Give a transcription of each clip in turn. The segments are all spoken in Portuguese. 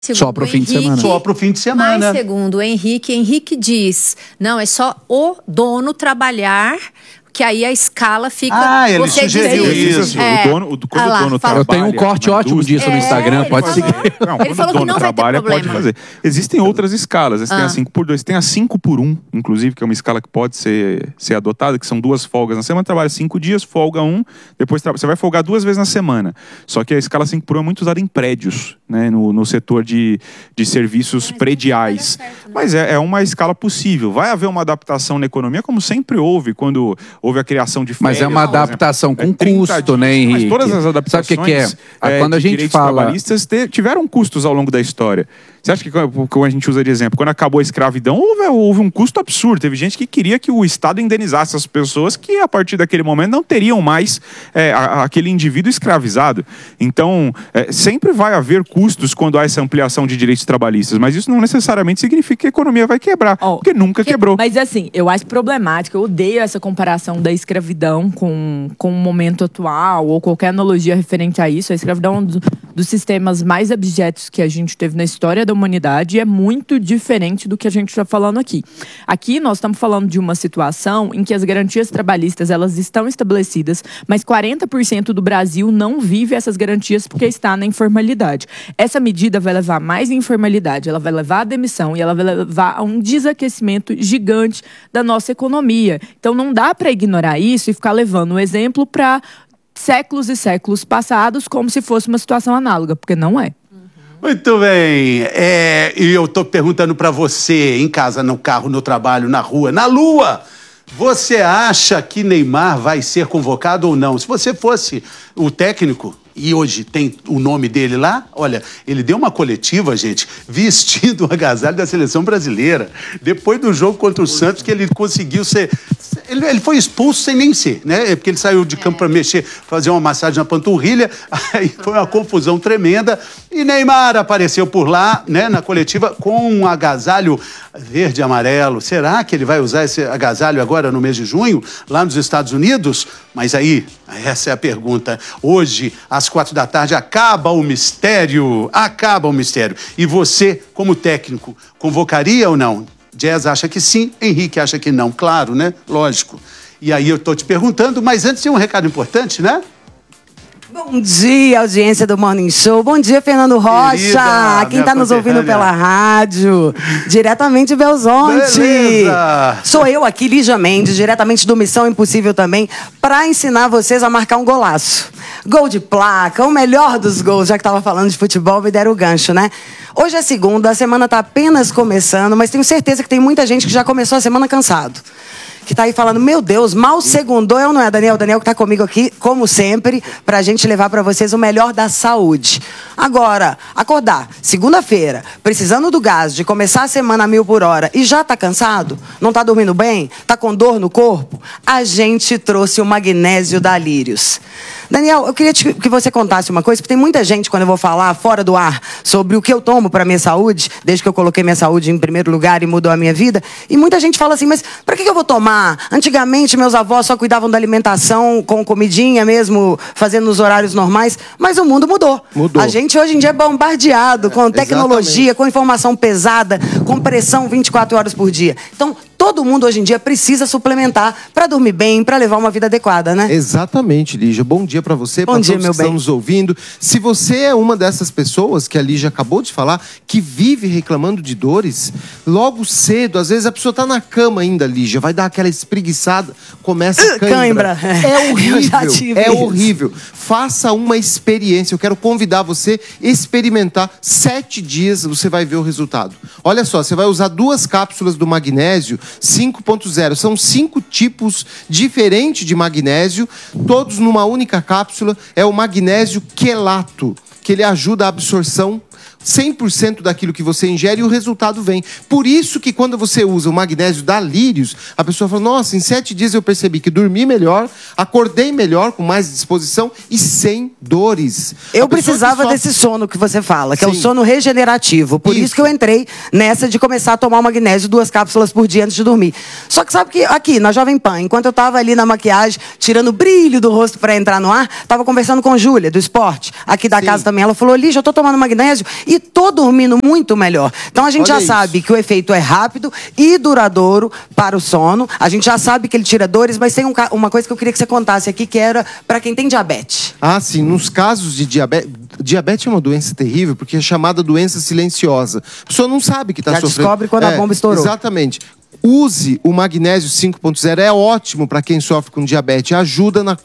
Só para o fim de semana. Só para o fim de semana. Mas segundo o Henrique diz, não, é só o dono trabalhar, que aí a escala fica... ele sugeriu isso. Quando o dono trabalha... Eu tenho um corte ótimo disso no Instagram, pode seguir. Não, quando o dono trabalha, pode fazer. Existem outras escalas. Tem a 5x2, tem a 5x1, inclusive, que é uma escala que pode ser adotada, que são 2 folgas na semana, trabalha 5 dias, folga 1, depois você vai folgar 2 vezes na semana. Só que a escala 5x1 é muito usada em prédios, né, no setor de serviços prediais. Mas é uma escala possível. Vai haver uma adaptação na economia, como sempre houve, quando houve a criação de férias. Mas é uma adaptação com custo, né, Henrique? Mas todas as adaptações, sabe o que é? Quando a gente fala... trabalhistas tiveram custos ao longo da história. Você acha que, como a gente usa de exemplo, quando acabou a escravidão, houve um custo absurdo. Teve gente que queria que o Estado indenizasse as pessoas que, a partir daquele momento, não teriam mais aquele indivíduo escravizado. Então, sempre vai haver custos quando há essa ampliação de direitos trabalhistas, mas isso não necessariamente significa que a economia vai quebrar, porque nunca quebrou. Mas assim, eu acho problemático, eu odeio essa comparação da escravidão com o momento atual, ou qualquer analogia referente a isso. A escravidão é um dos sistemas mais abjetos que a gente teve na história da humanidade e é muito diferente do que a gente está falando aqui. Aqui nós estamos falando de uma situação em que as garantias trabalhistas elas estão estabelecidas, mas 40% do Brasil não vive essas garantias porque está na informalidade. Essa medida vai levar mais informalidade, ela vai levar à demissão e ela vai levar a um desaquecimento gigante da nossa economia. Então não dá para ignorar isso e ficar levando o exemplo para séculos e séculos passados como se fosse uma situação análoga, porque não é. Muito bem. E eu estou perguntando para você, em casa, no carro, no trabalho, na rua, na lua, você acha que Neymar vai ser convocado ou não? Se você fosse o técnico, e hoje tem o nome dele lá, olha, ele deu uma coletiva, gente, vestindo o agasalho da seleção brasileira. Depois do jogo contra o Santos, que ele conseguiu ser... Ele foi expulso sem nem ser, né? Porque ele saiu de campo para mexer, fazer uma massagem na panturrilha, aí foi uma confusão tremenda. E Neymar apareceu por lá, né, na coletiva, com um agasalho verde e amarelo. Será que ele vai usar esse agasalho agora no mês de junho, lá nos Estados Unidos? Mas aí, essa é a pergunta. Hoje, às 16h, acaba o mistério. Acaba o mistério. E você, como técnico, convocaria ou não? Jazz acha que sim, Henrique acha que não. Claro, né? Lógico. E aí eu estou te perguntando, mas antes tem um recado importante, né? Bom dia, audiência do Morning Show. Bom dia, Fernando Rocha. Querida, quem está nos ouvindo pela rádio, diretamente de Belzonte. Beleza. Sou eu aqui, Lígia Mendes, diretamente do Missão Impossível também, para ensinar vocês a marcar um golaço. Gol de placa, o melhor dos gols, já que estava falando de futebol, me deram o gancho, né? Hoje é segunda, a semana está apenas começando, mas tenho certeza que tem muita gente que já começou a semana cansado. Que tá aí falando, meu Deus, mal segundou, eu não é, Daniel? Daniel que tá comigo aqui, como sempre, pra gente levar pra vocês o melhor da saúde. Agora, acordar, segunda-feira, precisando do gás, de começar a semana a 1000 por hora e já tá cansado? Não tá dormindo bem? Tá com dor no corpo? A gente trouxe o magnésio da Lírios. Daniel, eu queria que você contasse uma coisa, porque tem muita gente, quando eu vou falar fora do ar, sobre o que eu tomo pra minha saúde, desde que eu coloquei minha saúde em primeiro lugar e mudou a minha vida, e muita gente fala assim, mas pra que eu vou tomar? Antigamente, meus avós só cuidavam da alimentação com comidinha mesmo, fazendo nos horários normais, mas o mundo mudou. A gente hoje em dia é bombardeado com tecnologia, com informação pesada, com pressão 24 horas por dia. Então, todo mundo hoje em dia precisa suplementar para dormir bem, para levar uma vida adequada, né? Exatamente, Lígia. Bom dia para você, para todos que estão nos ouvindo. Se você é uma dessas pessoas que a Lígia acabou de falar, que vive reclamando de dores, logo cedo, às vezes a pessoa tá na cama ainda, Lígia, vai dar aquela espreguiçada, começa a cãibra. É horrível, é horrível. Faça uma experiência. Eu quero convidar você a experimentar 7 dias, você vai ver o resultado. Olha só, você vai usar 2 cápsulas do magnésio 5.0. São 5 tipos diferentes de magnésio, todos numa única cápsula. É o magnésio quelato, que ele ajuda a absorção 100% daquilo que você ingere e o resultado vem. Por isso que quando você usa o magnésio da Lírios, a pessoa fala, nossa, em 7 dias eu percebi que dormi melhor, acordei melhor, com mais disposição e sem dores. Eu precisava desse sono que você fala, que é o sono regenerativo. Por isso que eu entrei nessa de começar a tomar o magnésio 2 cápsulas por dia antes de dormir. Só que sabe que aqui, na Jovem Pan, enquanto eu tava ali na maquiagem, tirando o brilho do rosto para entrar no ar, tava conversando com Júlia, do esporte, aqui da casa também. Ela falou, Lígia, eu tô tomando magnésio e tô dormindo muito melhor. Então a gente já sabe que o efeito é rápido e duradouro para o sono. A gente já sabe que ele tira dores, mas tem uma coisa que eu queria que você contasse aqui, que era para quem tem diabetes. Ah, sim. Nos casos de diabetes... Diabetes é uma doença terrível, porque é chamada doença silenciosa. A pessoa não sabe que está sofrendo. Já descobre quando a bomba estourou. Exatamente. Use o magnésio 5.0, é ótimo para quem sofre com diabetes, ajuda a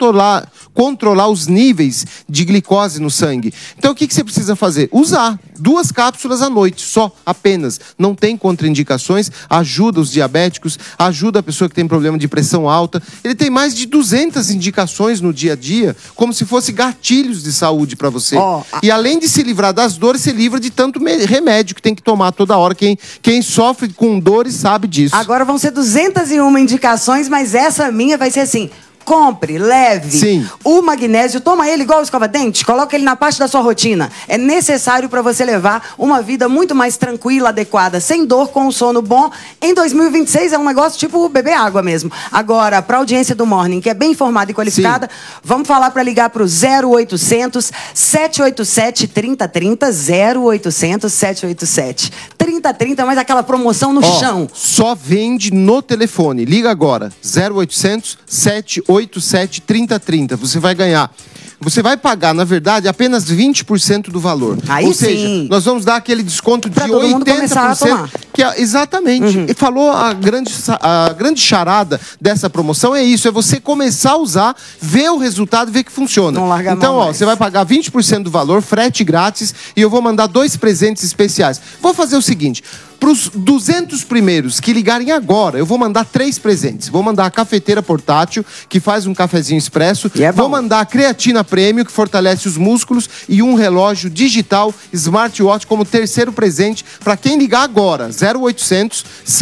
controlar os níveis de glicose no sangue. Então o que você precisa fazer? Usar 2 cápsulas à noite, só, apenas. Não tem contraindicações, ajuda os diabéticos, ajuda a pessoa que tem problema de pressão alta. Ele tem mais de 200 indicações no dia a dia, como se fosse gatilhos de saúde para você. E além de se livrar das dores, se livra de tanto remédio que tem que tomar toda hora. Quem sofre com dores sabe disso. Agora vão ser 201 indicações, mas essa minha vai ser assim: compre, leve. Sim. O magnésio, toma ele igual escova-dente, coloca ele na parte da sua rotina. É necessário para você levar uma vida muito mais tranquila, adequada, sem dor, com um sono bom. Em 2026 é um negócio tipo beber água mesmo. Agora, para a audiência do Morning, que é bem informada e qualificada, vamos falar para ligar para o 0800 787 3030, 0800 787 3030, mas aquela promoção no chão. Só vende no telefone. Liga agora, 0800 787 3030. Você vai ganhar. Você vai pagar, na verdade, apenas 20% do valor. Aí Ou seja, sim. nós vamos dar aquele desconto de pra todo mundo começar a 80%. tomar. Que é, exatamente. E falou a grande charada dessa promoção é isso, é você começar a usar, ver o resultado, ver que funciona. Não larga a então, mão mais. você vai pagar 20% do valor, frete grátis, e eu vou mandar 2 presentes especiais. Vou fazer o seguinte: para os 200 primeiros que ligarem agora, eu vou mandar 3 presentes. Vou mandar a cafeteira portátil, que faz um cafezinho expresso. Vou mandar a creatina Premium, que fortalece os músculos, e um relógio digital smartwatch como terceiro presente para quem ligar agora. 0800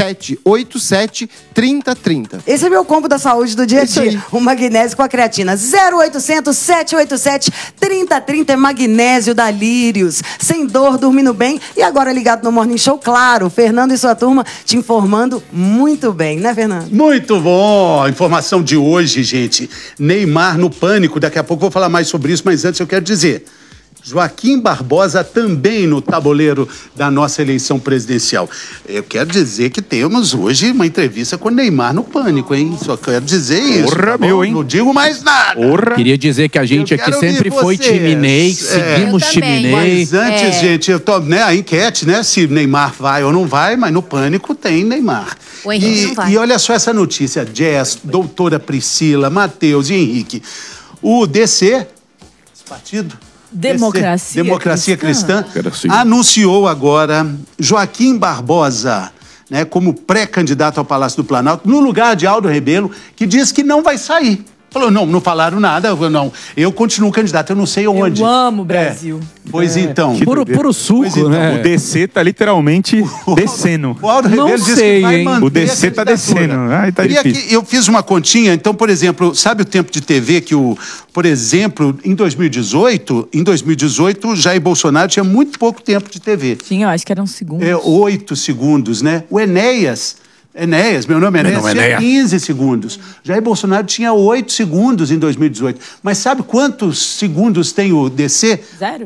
787 3030. Esse é meu combo da saúde do dia a dia. O magnésio com a creatina. 0800 787 3030 é magnésio da Lírios. Sem dor, dormindo bem. E agora ligado no Morning Show, claro, o Fernando e sua turma te informando muito bem, né, Fernando? Muito bom! A informação de hoje, gente. Neymar no pânico. Daqui a pouco eu vou falar mais sobre isso, mas antes eu quero dizer: Joaquim Barbosa também no tabuleiro da nossa eleição presidencial. Eu quero dizer que temos hoje uma entrevista com o Neymar no pânico, hein? Só quero dizer isso. Porra, meu, hein? Não digo mais nada. Porra. Queria dizer que a gente aqui sempre foi time Ney, seguimos time Ney. Mas antes, gente, eu tô, né, a enquete, né, se Neymar vai ou não vai, mas no pânico tem Neymar. O Henrique não vai. E olha só essa notícia: Jess, doutora Priscila, Matheus e Henrique. O DC, esse partido... Democracia Cristã anunciou agora Joaquim Barbosa, né, como pré-candidato ao Palácio do Planalto, no lugar de Aldo Rebelo, que diz que não vai sair. Falou, não falaram nada, não. Eu continuo candidato, eu não sei onde. Eu amo o Brasil. Pois então. Puro suco, então, né? O DC tá literalmente descendo. O Aldo Rebelo disse que vai manter o DC tá descendo. Ai, tá difícil. Eu fiz uma continha, então, por exemplo, sabe o tempo de TV que por exemplo, em 2018, Jair Bolsonaro tinha muito pouco tempo de TV. Tinha, eu acho que eram segundos. 8 segundos, né? O Enéas, meu nome é Enéas, tinha 15 segundos. Jair Bolsonaro tinha 8 segundos em 2018. Mas sabe quantos segundos tem o DC?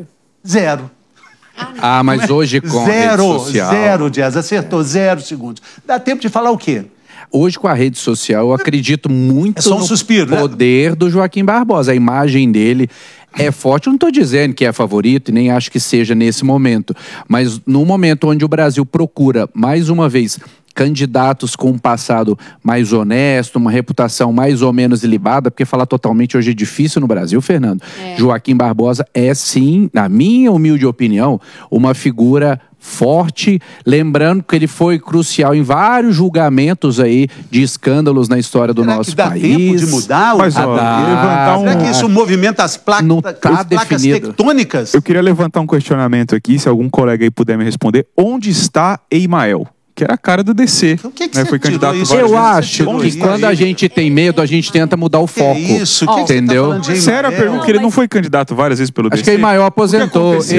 0. Ah, mas hoje com a rede social... Zero, Jazz, acertou, 0 segundos. Dá tempo de falar o quê? Hoje, com a rede social, eu acredito muito no suspiro, poder do Joaquim Barbosa. A imagem dele é forte. Eu não estou dizendo que é favorito e nem acho que seja nesse momento. Mas no momento onde o Brasil procura, mais uma vez, candidatos com um passado mais honesto, uma reputação mais ou menos ilibada, porque falar totalmente hoje é difícil no Brasil, Fernando. Joaquim Barbosa é, sim, na minha humilde opinião, uma figura forte, lembrando que ele foi crucial em vários julgamentos aí de escândalos na história do nosso país. Será que dá tempo de mudar? Mas, Será que isso movimenta as placas, placas tectônicas? Eu queria levantar um questionamento aqui, se algum colega aí puder me responder. Onde está Eimael? que era a cara do DC. O que né? Foi candidato várias vezes. Eu acho que quando a gente tem medo, a gente tenta mudar o foco. Isso, que entendeu? Sério, a pergunta que ele não foi candidato várias vezes pelo DC. Acho que a Maior aposentou. O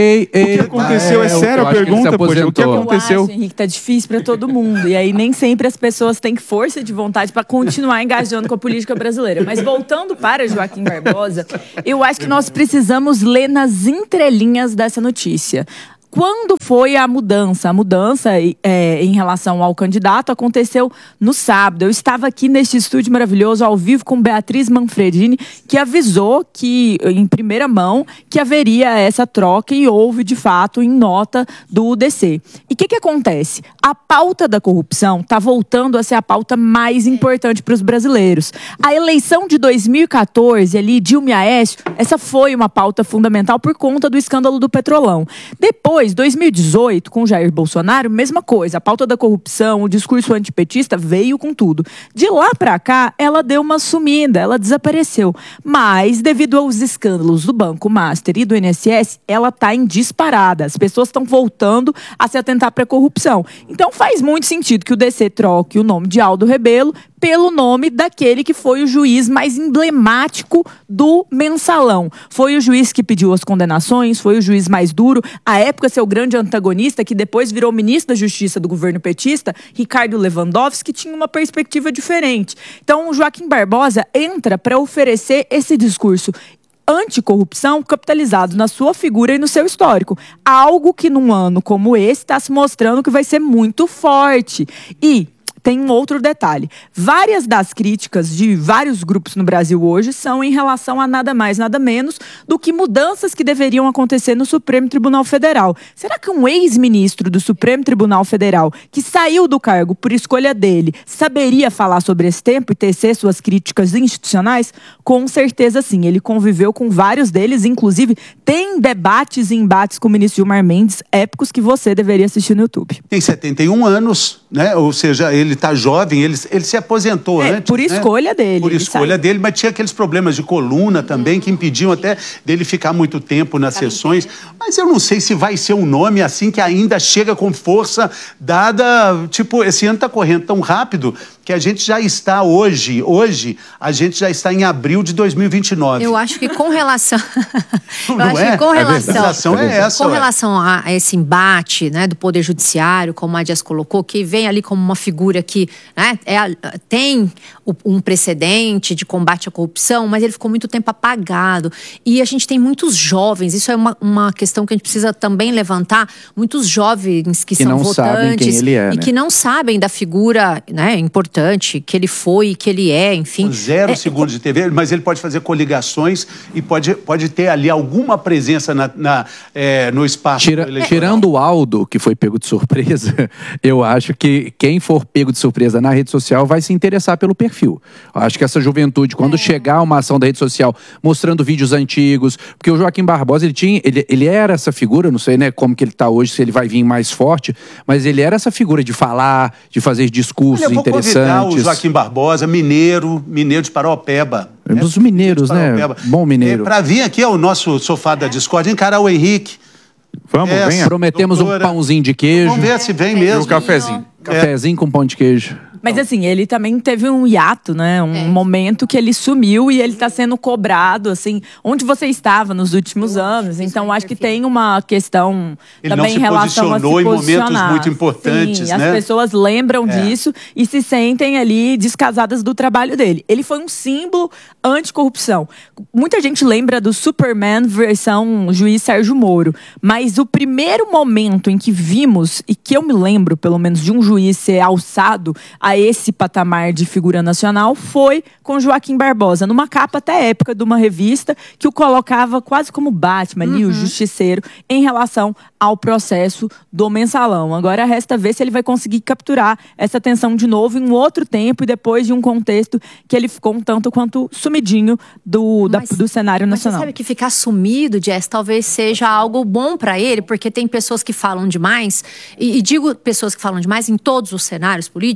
que aconteceu? É sério a pergunta, poxa. O que aconteceu? Eu acho, Henrique, tá difícil pra todo mundo. E aí nem sempre as pessoas têm força de vontade pra continuar engajando com a política brasileira. Mas voltando para Joaquim Barbosa, eu acho que nós precisamos ler nas entrelinhas dessa notícia. Quando foi a mudança? A mudança em relação ao candidato aconteceu no sábado. Eu estava aqui neste estúdio maravilhoso, ao vivo, com Beatriz Manfredini, que avisou que, em primeira mão, que haveria essa troca e houve, de fato, em nota do UDC. E o que acontece? A pauta da corrupção está voltando a ser a pauta mais importante para os brasileiros. A eleição de 2014, ali, Dilma e Aécio, essa foi uma pauta fundamental por conta do escândalo do Petrolão. Depois, 2018, com Jair Bolsonaro, mesma coisa. A pauta da corrupção, o discurso antipetista veio com tudo. De lá para cá, ela deu uma sumida, ela desapareceu. Mas, devido aos escândalos do Banco Master e do INSS, ela está em disparada. As pessoas estão voltando a se atentar para a corrupção. Então, faz muito sentido que o DC troque o nome de Aldo Rebelo pelo nome daquele que foi o juiz mais emblemático do Mensalão. Foi o juiz que pediu as condenações, foi o juiz mais duro. À época, seu grande antagonista, que depois virou ministro da Justiça do governo petista, Ricardo Lewandowski, tinha uma perspectiva diferente. Então, o Joaquim Barbosa entra para oferecer esse discurso anticorrupção capitalizado na sua figura e no seu histórico. Algo que num ano como esse está se mostrando que vai ser muito forte. E tem um outro detalhe. Várias das críticas de vários grupos no Brasil hoje são em relação a nada mais, nada menos do que mudanças que deveriam acontecer no Supremo Tribunal Federal. Será que um ex-ministro do Supremo Tribunal Federal, que saiu do cargo por escolha dele, saberia falar sobre esse tempo e tecer suas críticas institucionais? Com certeza sim. Ele conviveu com vários deles, inclusive tem debates e embates com o ministro Gilmar Mendes, épicos, que você deveria assistir no YouTube. Tem 71 anos, né? Ou seja, ele está jovem, ele se aposentou antes. Por escolha dele. Por escolha dele, mas tinha aqueles problemas de coluna também que impediam até dele ficar muito tempo nas sessões. Mas eu não sei se vai ser um nome assim que ainda chega com força dada... Tipo, esse ano está correndo tão rápido que a gente já está hoje a gente já está em abril de 2029. Eu acho que com relação... Com relação a esse embate, né, do Poder Judiciário, como a Dias colocou, que vem ali como uma figura que, né, tem um precedente de combate à corrupção, mas ele ficou muito tempo apagado. E a gente tem muitos jovens, isso é uma questão que a gente precisa também levantar, muitos jovens que são não votantes sabem quem ele é, e que não sabem da figura, né, importante que ele foi, que ele é, enfim. 0 segundos de TV, mas ele pode fazer coligações e pode ter ali alguma presença no espaço eleitoral. Tirando o Aldo, que foi pego de surpresa, eu acho que quem for pego de surpresa na rede social vai se interessar pelo perfil. Eu acho que essa juventude, quando chegar uma ação da rede social mostrando vídeos antigos, porque o Joaquim Barbosa, ele era essa figura, não sei, né, como que ele está hoje, se ele vai vir mais forte, mas ele era essa figura de falar, de fazer discursos interessantes. O Joaquim Barbosa, mineiro de Paraopeba. Os mineiros, né? Bom mineiro. Para vir aqui ao nosso sofá da Discord, encarar o Henrique. Vamos, venha. Prometemos um pãozinho de queijo. Vamos ver se vem mesmo. E um cafezinho. Cafezinho com pão de queijo. Mas assim, ele também teve um hiato, né? Um momento que ele sumiu e ele está sendo cobrado, assim, onde você estava nos últimos anos. Então, acho que tem uma questão também em relação a se posicionar. Ele não se posicionou em momentos muito importantes, né? As pessoas lembram disso e se sentem ali descasadas do trabalho dele. Ele foi um símbolo anticorrupção. Muita gente lembra do Superman versão juiz Sérgio Moro. Mas o primeiro momento em que vimos, e que eu me lembro, pelo menos, de um juiz ser alçado a esse patamar de figura nacional foi com Joaquim Barbosa, numa capa até época de uma revista que o colocava quase como Batman ali, o justiceiro, em relação ao processo do Mensalão. Agora resta ver se ele vai conseguir capturar essa atenção de novo em um outro tempo e depois de um contexto que ele ficou um tanto quanto sumidinho do cenário nacional. Mas você sabe que ficar sumido, Jess, talvez seja algo bom para ele, porque tem pessoas que falam demais, e digo pessoas que falam demais em todos os cenários políticos,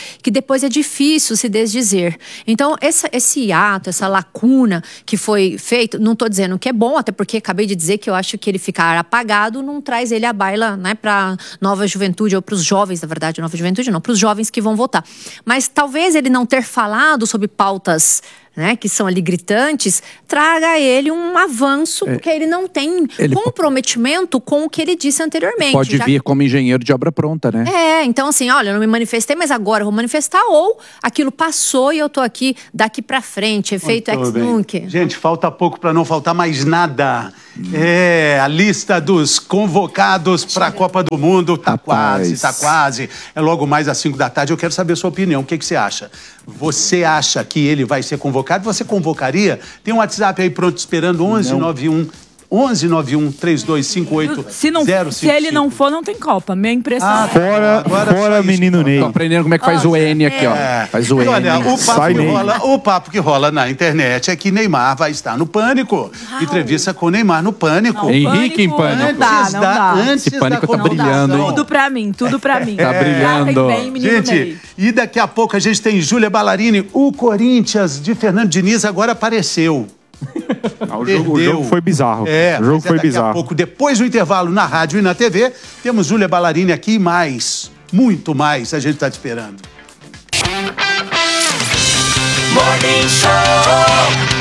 que depois é difícil se desdizer. Então, esse ato, essa lacuna que foi feito, não estou dizendo que é bom, até porque acabei de dizer que eu acho que ele ficar apagado não traz ele à baila, né, para nova juventude, ou para os jovens, na verdade, nova juventude não, para os jovens que vão votar. Mas talvez ele não ter falado sobre pautas, né, que são ali gritantes, traga a ele um avanço, porque ele não tem comprometimento com o que ele disse anteriormente. Pode vir como engenheiro de obra pronta, né? Então assim, olha, eu não me manifestei, mas agora eu vou manifestar, ou aquilo passou e eu tô aqui daqui pra frente, efeito ex-nunc. Gente, falta pouco para não faltar mais nada. A lista dos convocados para a Copa do Mundo tá quase. É logo mais às 5 da tarde. Eu quero saber a sua opinião. O que você acha? Você acha que ele vai ser convocado? Você convocaria? Tem um WhatsApp aí pronto esperando, 1191-3258-055. Se ele não for, não tem Copa. Minha impressão. Fora menino Ney. Tô aprendendo como é que faz o N aqui, ó. Faz o N. Olha, o papo que rola na internet é que Neymar vai estar no Pânico. Entrevista com Neymar no Pânico. Não, Henrique em Pânico. Não dá. Esse Pânico tá brilhando, hein? Tudo pra mim. Tá brilhando. Gente, e daqui a pouco a gente tem Júlia Ballarini. O Corinthians de Fernando Diniz agora apareceu. O jogo foi bizarro. O jogo foi bizarro. Daqui a pouco, depois do intervalo na rádio e na TV, temos Júlia Ballarini aqui e mais, muito mais, a gente está te esperando. Morning Show.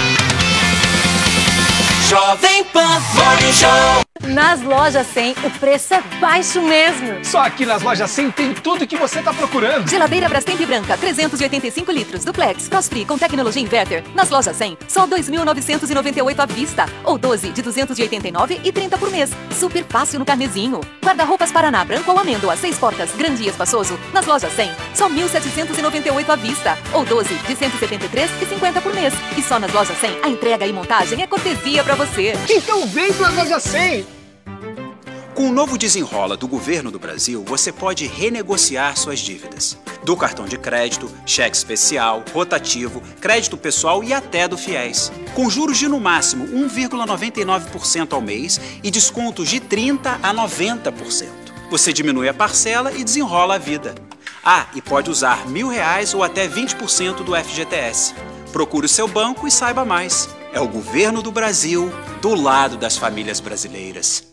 Jovem Pan Morning Show. Nas lojas 100, o preço é baixo mesmo. Só aqui nas lojas 100 tem tudo que você tá procurando. Geladeira Brastemp branca, 385 litros, duplex, cross-free com tecnologia inverter. Nas lojas 100, só 2.998 à vista. Ou 12 de 289 e 30 por mês. Super fácil no carnezinho. Guarda-roupas Paraná branco ou amêndoa, 6 portas, grande e espaçoso. Nas lojas 100, só 1.798 à vista. Ou 12 de 173 e 50 por mês. E só nas lojas 100, a entrega e montagem é cortesia pra você. Então vem pras lojas 100. Com o novo Desenrola do Governo do Brasil, você pode renegociar suas dívidas. Do cartão de crédito, cheque especial, rotativo, crédito pessoal e até do FIES. Com juros de no máximo 1,99% ao mês e descontos de 30% a 90%. Você diminui a parcela e desenrola a vida. E pode usar R$1.000 ou até 20% do FGTS. Procure o seu banco e saiba mais. É o Governo do Brasil, do lado das famílias brasileiras.